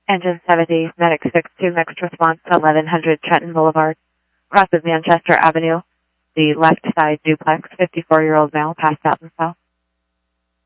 Engine 70, Medic 6-2, next response to 1100 Trenton Boulevard. Crosses Manchester Avenue. The left side duplex, 54-year-old male, passed out in cell.